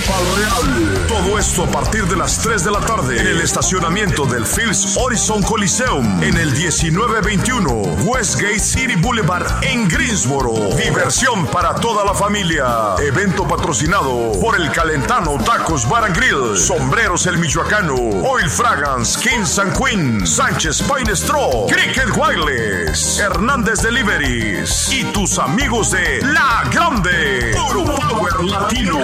Pal Real. Todo esto a partir de las 3 de la tarde en el estacionamiento del Phillips Horizon Coliseum en el 1921 Westgate City Boulevard en Greensboro. Diversión para toda la familia. Evento patrocinado por El Calentano Tacos Bar and Grill, Sombreros El Michoacano, Oil Fragrance, Kings and Queen, Sánchez Pine Straw, Cricket Wireless, Hernández Deliveries y tus amigos de La Grande. Puro Power Latino.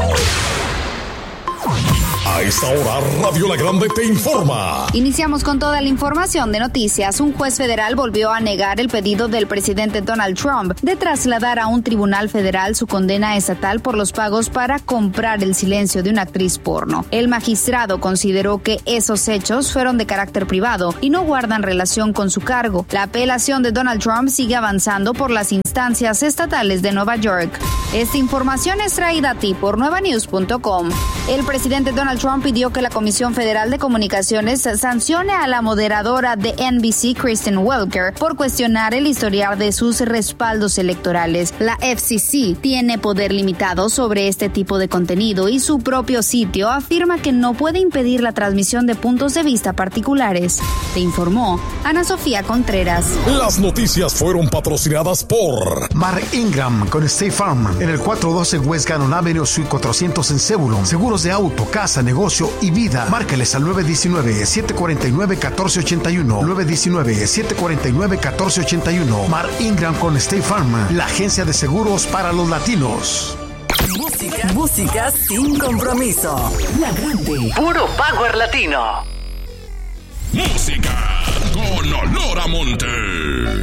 A esta hora, Radio La Grande te informa. Iniciamos con toda la información de noticias. Un juez federal volvió a negar el pedido del presidente Donald Trump de trasladar a un tribunal federal su condena estatal por los pagos para comprar el silencio de una actriz porno. El magistrado consideró que esos hechos fueron de carácter privado y no guardan relación con su cargo. La apelación de Donald Trump sigue avanzando por las instancias estatales de Nueva York. Esta información es traída a ti por nuevanews.com. El presidente Donald Trump pidió que la Comisión Federal de Comunicaciones sancione a la moderadora de NBC, Kristen Welker, por cuestionar el historial de sus respaldos electorales. La FCC tiene poder limitado sobre este tipo de contenido y su propio sitio afirma que no puede impedir la transmisión de puntos de vista particulares. Te informó Ana Sofía Contreras. Las noticias fueron patrocinadas por Mark Ingram con State Farm en el 412 West Gannon Avenue, Suite 400 en Zebulon. Seguros de auto, casa, negocio y vida. Márcales al 919-749-1481. 919-749-1481. Mark Ingram con State Farm, la agencia de seguros para los latinos. Música sin compromiso. La Grande. Puro Power Latino. Música con olor a monte.